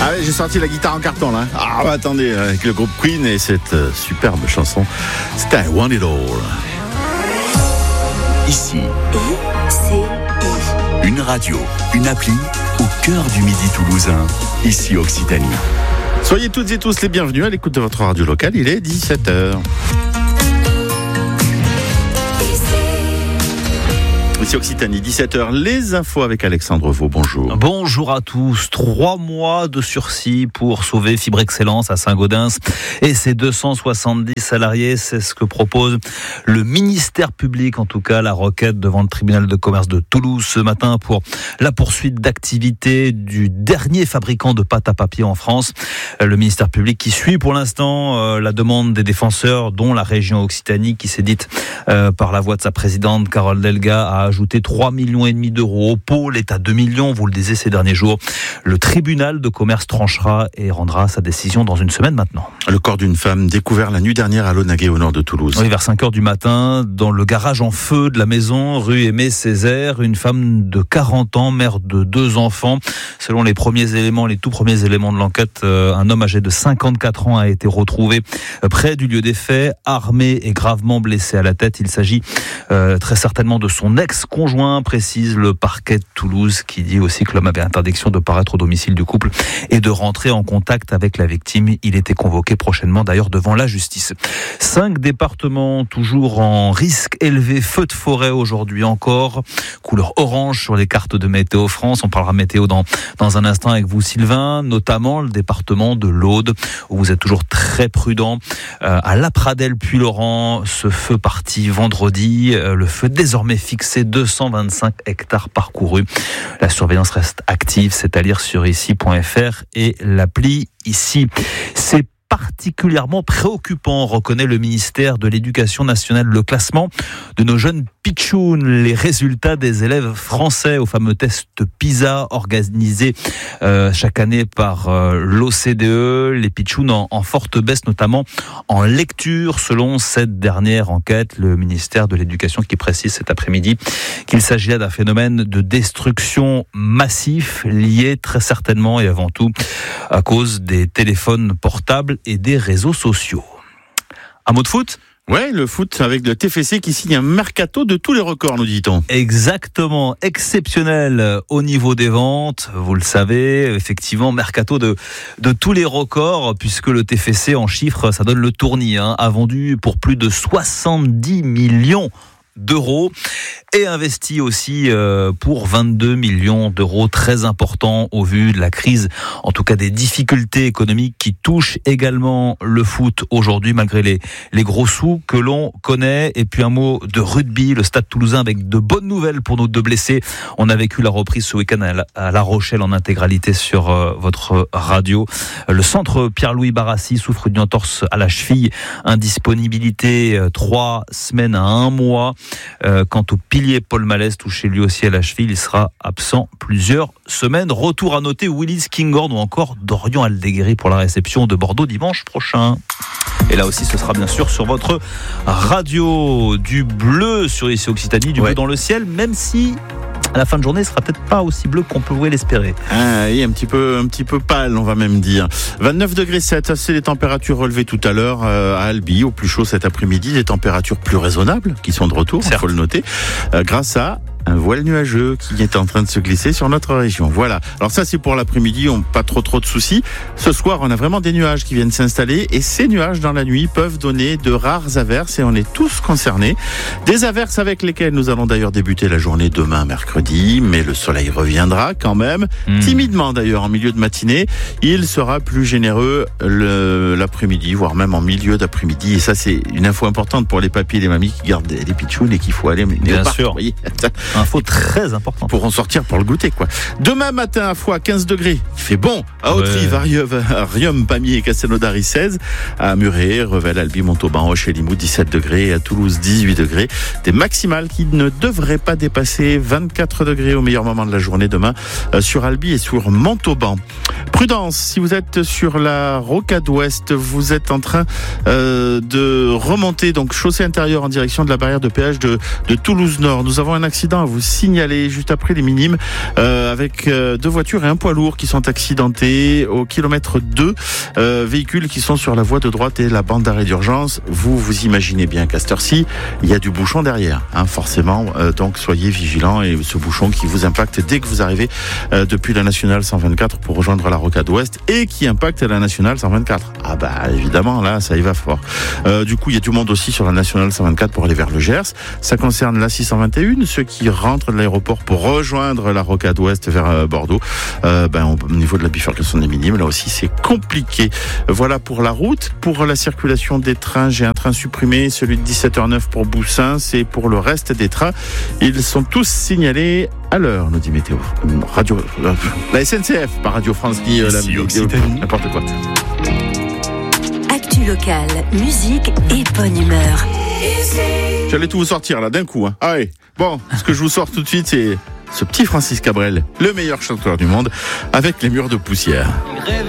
Ah ouais, j'ai sorti la guitare en carton là. Ah bah attendez, avec le groupe Queen et cette superbe chanson, c'était I Want It All. Ici, une radio, une appli au cœur du Midi toulousain. Ici Occitanie. Soyez toutes et tous les bienvenus à l'écoute de votre radio locale, il est 17h. Ici Occitanie, 17h, les infos avec Alexandre Vaux, bonjour. Bonjour à tous. 3 mois de sursis pour sauver Fibre Excellence à Saint-Gaudens et ses 270 salariés, c'est ce que propose le ministère public, en tout cas la requête devant le tribunal de commerce de Toulouse ce matin pour la poursuite d'activité du dernier fabricant de pâte à papier en France. Le ministère public qui suit pour l'instant la demande des défenseurs, dont la région Occitanie qui s'est dite par la voix de sa présidente Carole Delga à ajouter 3,5 millions d'euros au pot. L'État 2 millions, vous le disiez ces derniers jours. Le tribunal de commerce tranchera et rendra sa décision dans une semaine maintenant. Le corps d'une femme découvert la nuit dernière à Launaguet au nord de Toulouse. Oui, vers 5h du matin, dans le garage en feu de la maison, rue Aimé Césaire, une femme de 40 ans, mère de 2 enfants. Selon les tout premiers éléments de l'enquête, un homme âgé de 54 ans a été retrouvé près du lieu des faits, armé et gravement blessé à la tête. Il s'agit très certainement de son ex-conjoint, précise le parquet de Toulouse, qui dit aussi que l'homme avait interdiction de paraître au domicile du couple et de rentrer en contact avec la victime. Il était convoqué prochainement d'ailleurs devant la justice. 5 départements toujours en risque élevé, feu de forêt aujourd'hui encore, couleur orange sur les cartes de Météo France. On parlera météo dans un instant avec vous Sylvain, notamment le département de l'Aude où vous êtes toujours très prudent. À La Pradelle puis Laurent, ce feu parti vendredi, le feu désormais fixé, 225 hectares parcourus. La surveillance reste active, c'est à lire sur ici.fr et l'appli ici. C'est particulièrement préoccupant, reconnaît le ministère de l'Éducation nationale. Le classement de nos jeunes pitchouns, les résultats des élèves français au fameux test PISA organisé chaque année par l'OCDE. Les pitchouns en forte baisse, notamment en lecture, selon cette dernière enquête. Le ministère de l'Éducation qui précise cet après-midi qu'il s'agit là d'un phénomène de destruction massif lié très certainement et avant tout à cause des téléphones portables et des réseaux sociaux. Un mot de foot ? Ouais, le foot avec le TFC qui signe un mercato de tous les records, nous dit-on. Exactement, exceptionnel au niveau des ventes, vous le savez, effectivement, mercato de tous les records, puisque le TFC en chiffres, ça donne le tournis, a vendu pour plus de 70 millions d'euros et investi aussi pour 22 millions d'euros, très important au vu de la crise, en tout cas des difficultés économiques qui touchent également le foot aujourd'hui malgré les gros sous que l'on connaît. Et puis un mot de rugby, le Stade Toulousain avec de bonnes nouvelles pour nos 2 blessés. On a vécu la reprise ce week-end à La Rochelle en intégralité sur votre radio. Le centre Pierre-Louis Barassi souffre d'une entorse à la cheville, indisponibilité 3 semaines à 1 mois. Quant au pilier Paul Malès, touché lui aussi à la cheville, il sera absent plusieurs semaines. Retour à noter Willis Kingord ou encore Dorian Aldeguerri pour la réception de Bordeaux dimanche prochain. Et là aussi, ce sera bien sûr sur votre radio. Du bleu sur ici Occitanie, du bleu dans le ciel, même si à la fin de journée, ce sera peut-être pas aussi bleu qu'on pouvait l'espérer. Oui, un petit peu pâle, on va même dire. 29 degrés 7, c'est les températures relevées tout à l'heure à Albi, au plus chaud cet après-midi, des températures plus raisonnables qui sont de retour, il faut le noter, grâce à un voile nuageux qui est en train de se glisser sur notre région. Voilà. Alors ça, c'est pour l'après-midi, pas trop de soucis. Ce soir, on a vraiment des nuages qui viennent s'installer et ces nuages, dans la nuit, peuvent donner de rares averses et on est tous concernés. Des averses avec lesquelles nous allons d'ailleurs débuter la journée demain, mercredi, mais le soleil reviendra quand même, timidement d'ailleurs, en milieu de matinée. Il sera plus généreux l'après-midi, voire même en milieu d'après-midi. Et ça, c'est une info importante pour les papis et les mamies qui gardent des pitchouns et qu'il faut aller bien sûr. Vous voyez. Info très importante. Pour en sortir pour le goûter, quoi. Demain matin, à Foix, 15 degrés. Il fait bon. À Autry, Riom, Pamiers et Castelnaudary, 16. À Muret, Revel, Albi, Montauban, Auch et Limoux, 17 degrés. À Toulouse, 18 degrés. Des maximales qui ne devraient pas dépasser 24 degrés au meilleur moment de la journée demain sur Albi et sur Montauban. Prudence, si vous êtes sur la rocade ouest, vous êtes en train de remonter, donc chaussée intérieure en direction de la barrière de péage de Toulouse Nord. Nous avons un accident à vous signaler juste après les Minimes avec 2 voitures et un poids lourd qui sont accidentés au kilomètre 2. Véhicules qui sont sur la voie de droite et la bande d'arrêt d'urgence. Vous imaginez bien qu'à cette heure-ci, il y a du bouchon derrière, forcément. Donc soyez vigilants, et ce bouchon qui vous impacte dès que vous arrivez depuis la nationale 124 pour rejoindre la rocade ouest et qui impacte la nationale 124. Ah bah évidemment, là ça y va fort. Du coup, il y a du monde aussi sur la nationale 124 pour aller vers le Gers. Ça concerne la 621, ceux qui rentrent de l'aéroport pour rejoindre la rocade ouest vers Bordeaux. Au niveau de la bifurcation des Minimes, là aussi c'est compliqué. Voilà pour la route. Pour la circulation des trains, j'ai un train supprimé, celui de 17h09 pour Boussins, et pour le reste des trains, ils sont tous signalés à l'heure, nous dit Météo. La SNCF, pas Radio France, ni la météo, n'importe quoi. Actu locale, musique et bonne humeur. J'allais tout vous sortir là d'un coup. Allez, bon, ce que je vous sors tout de suite, c'est ce petit Francis Cabrel, le meilleur chanteur du monde, avec Les Murs de poussière.